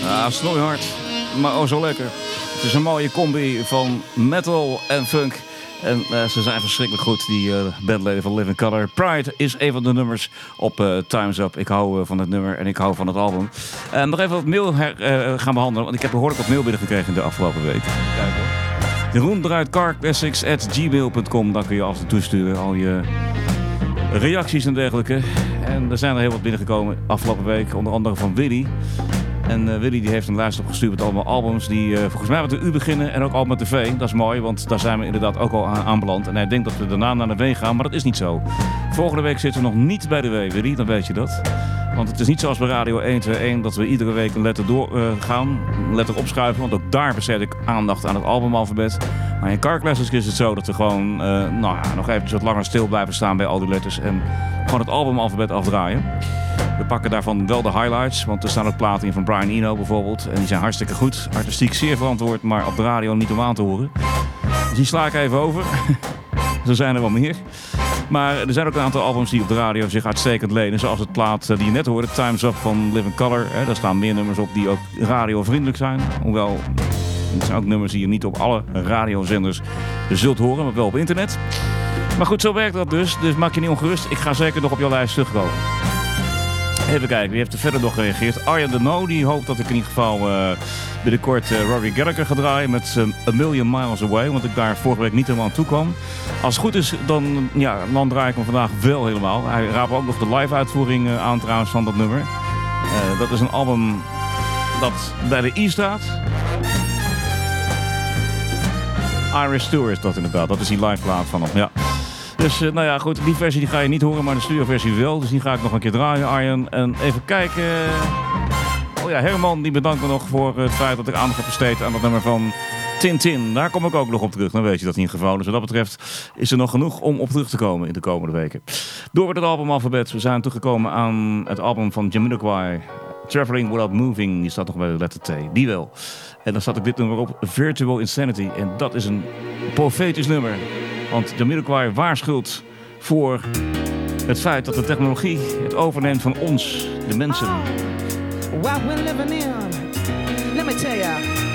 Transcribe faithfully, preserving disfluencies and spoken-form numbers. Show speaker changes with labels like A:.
A: Ja, snoeihard, maar oh zo lekker. Het is een mooie combi van metal en funk. En uh, ze zijn verschrikkelijk goed, die uh, bandleden van Living Colour. Pride is een van de nummers op uh, Time's Up. Ik hou uh, van het nummer en ik hou van het album. Uh, nog even wat mail her, uh, gaan behandelen, want ik heb behoorlijk wat mail binnengekregen de afgelopen week. Kijk hoor. Jeroen draait carclassics at gmail dot com. Dan kun je af en toe sturen al je reacties en dergelijke. En er zijn er heel wat binnengekomen afgelopen week, onder andere van Willy. En uh, Willy die heeft een lijst opgestuurd met allemaal albums die uh, volgens mij met de U beginnen en ook al met de V. Dat is mooi, want daar zijn we inderdaad ook al aan aanbeland. En hij denkt dat we daarna naar de W gaan, maar dat is niet zo. Volgende week zitten we nog niet bij de W, Willy, dan weet je dat. Want het is niet zoals bij Radio één twee één dat we iedere week een letter door uh, gaan, een letter opschuiven. Want ook daar besteed ik aandacht aan het albumalfabet. Maar in Carclassics is het zo dat we gewoon uh, nou ja, nog eventjes wat langer stil blijven staan bij al die letters. En gewoon het albumalfabet afdraaien. We pakken daarvan wel de highlights, want er staan ook platen in van Brian Eno bijvoorbeeld. En die zijn hartstikke goed, artistiek zeer verantwoord, maar op de radio niet om aan te horen. Dus die sla ik even over. Zo zijn er wel meer. Maar er zijn ook een aantal albums die op de radio zich uitstekend lenen. Zoals het plaat die je net hoorde, Time's Up van Living Colour. Daar staan meer nummers op die ook radiovriendelijk zijn. Hoewel, het zijn ook nummers die je niet op alle radiozenders zult horen, maar wel op internet. Maar goed, zo werkt dat dus. Dus maak je niet ongerust. Ik ga zeker nog op jouw lijst terugkomen. Even kijken, wie heeft er verder nog gereageerd? Arjen de No, die hoopt dat ik in ieder geval uh, binnenkort uh, Rory Gallagher ga draaien met uh, A Million Miles Away. Want ik daar vorige week niet helemaal aan toe kwam. Als het goed is, dan, ja, dan draai ik hem vandaag wel helemaal. Hij raapt ook nog de live uitvoering uh, aan trouwens van dat nummer. Uh, dat is een album dat bij de I staat. Iris Tour is dat inderdaad, dat is die live plaat van hem, ja. Dus uh, nou ja, goed, die versie die ga je niet horen, maar de studioversie wel. Dus die ga ik nog een keer draaien, Arjen. En even kijken. Oh ja, Herman die bedankt me nog voor het feit dat ik aandacht heb besteed aan dat nummer van Tintin. Daar kom ik ook nog op terug, dan weet je dat niet in geval. Dus wat dat betreft is er nog genoeg om op terug te komen in de komende weken. Door het albumalfabet, we zijn toegekomen aan het album van Jamiroquai. Traveling Without Moving, die staat nog bij de letter T. Die wel. En dan staat ook dit nummer op, Virtual Insanity. En dat is een profetisch nummer. Want Jamiroquai waarschuwt voor het feit dat de technologie het overneemt van ons, de mensen.
B: What we're living in, let me tell you,